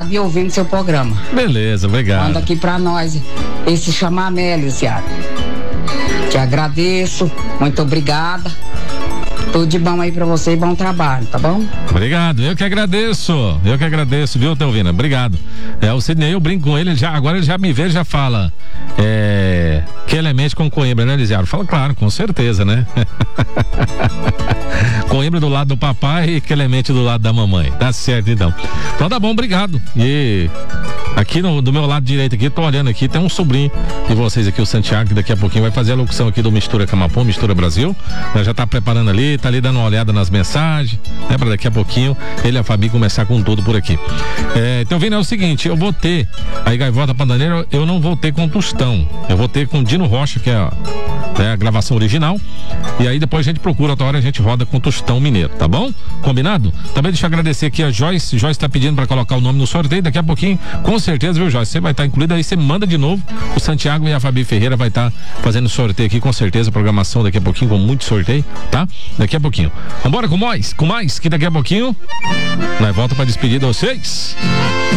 e ouvindo seu programa. Beleza, obrigado. Manda aqui pra nós esse chamamé, Luciano. Te agradeço, muito obrigada. Tudo de bom aí pra você e bom trabalho, tá bom? Obrigado, eu que agradeço, viu, Teovina? Obrigado. O Sidney, eu brinco com ele, agora ele já me vê, já fala, que elemento com Coimbra, né, Lisiaro? Fala, claro, com certeza, né? Coimbra do lado do papai e que elemento do lado da mamãe, tá certo então. Então tá bom, obrigado. E aqui do meu lado direito aqui, tô olhando aqui, tem um sobrinho de vocês aqui, o Santiago, que daqui a pouquinho vai fazer a locução aqui do Mistura Camapô, Mistura Brasil, já tá preparando ali, tá ali dando uma olhada nas mensagens, né, pra daqui a pouquinho ele e a Fabi começar com tudo por aqui. Então, Vina, é o seguinte, eu vou ter aí Gaivota Pandaneira, eu não vou ter com Tostão, eu vou ter com Dino Rocha, que é a gravação original, e aí depois a gente procura, outra hora a gente roda com Tostão Mineiro, tá bom? Combinado? Também deixa eu agradecer aqui a Joyce tá pedindo pra colocar o nome no sorteio, daqui a pouquinho, com certeza, viu, Joyce? Você vai estar incluído, aí você manda de novo, o Santiago e a Fabi Ferreira vai estar fazendo sorteio aqui, com certeza, programação daqui a pouquinho, com muito sorteio, tá? Daqui a pouquinho. Vambora com mais, que daqui a pouquinho nós volta pra despedir de vocês.